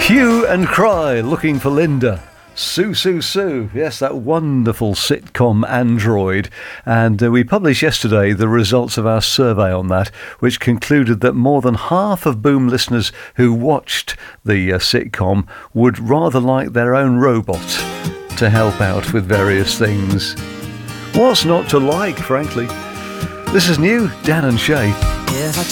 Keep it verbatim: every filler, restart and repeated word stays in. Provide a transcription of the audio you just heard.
Hue and Cry, looking for Linda. Sue, Sue, Sue. Yes, that wonderful sitcom Android. And uh, we published yesterday the results of our survey on that, which concluded that more than half of Boom listeners who watched the uh, sitcom would rather like their own robot to help out with various things. What's not to like, frankly? This is new, Dan and Shay.